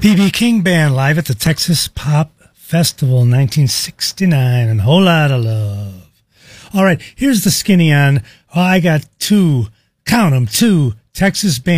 B.B. King Band live at the Texas Pop Festival in 1969, and a whole lot of love. All right, here's the skinny on. I got two, count them, two Texas bands.